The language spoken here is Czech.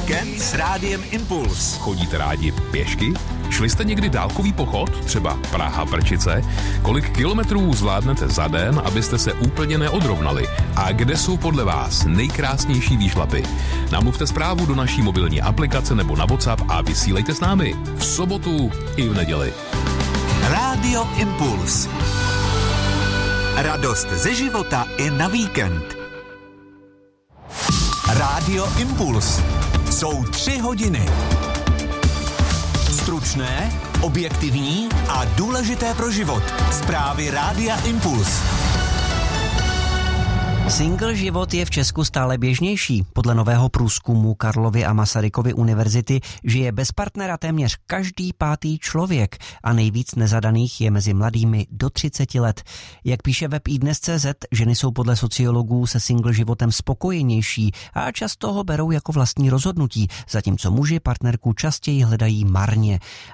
Víkend s Rádiem Impuls. Chodíte rádi pěšky? Šli jste někdy dálkový pochod? Třeba Praha-Prčice? Kolik kilometrů zvládnete za den, abyste se úplně neodrovnali? A kde jsou podle vás nejkrásnější výšlapy? Namluvte zprávu do naší mobilní aplikace nebo na WhatsApp a vysílejte s námi v sobotu i v neděli. Rádio Impuls. Radost ze života i na víkend. Rádio Impuls. Jsou 3 hodiny. Stručné, objektivní a důležité pro život. Zprávy Rádia Impuls. Single život je v Česku stále běžnější. Podle nového průzkumu Karlovy a Masarykovy univerzity žije bez partnera téměř každý 5. člověk a nejvíc nezadaných je mezi mladými do 30 let. Jak píše web iDnes.cz, ženy jsou podle sociologů se single životem spokojenější a často ho berou jako vlastní rozhodnutí, zatímco muži partnerku častěji hledají marně.